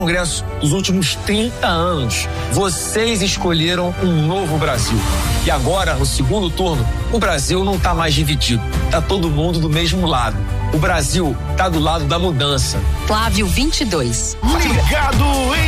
Congresso dos últimos 30 anos. Vocês escolheram um novo Brasil. E agora, no segundo turno, o Brasil não está mais dividido. Está todo mundo do mesmo lado. O Brasil está do lado da mudança. Flávio 22. Ligado